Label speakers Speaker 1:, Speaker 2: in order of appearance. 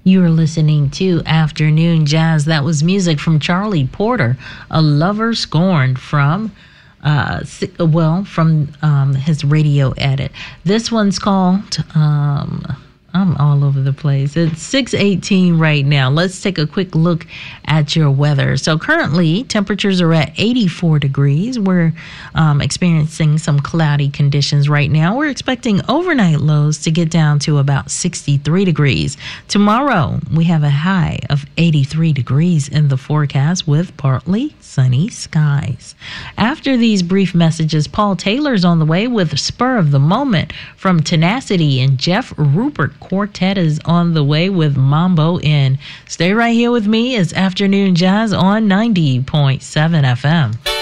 Speaker 1: You're listening to Afternoon Jazz. That was music from Charlie Porter, A Lover Scorned, from his radio edit. This one's called I'm all over the place. It's 6:18 right now. Let's take a quick look at your weather. So currently, temperatures are at 84 degrees. We're experiencing some cloudy conditions right now. We're expecting overnight lows to get down to about 63 degrees. Tomorrow, we have a high of 83 degrees in the forecast with partly sunny skies. After these brief messages, Paul Taylor's on the way with Spur of the Moment from Tenacity, and Jeff Rupert Quartet is on the way with Mambo In. Stay right here with me. It's Afternoon Jazz on 90.7 FM.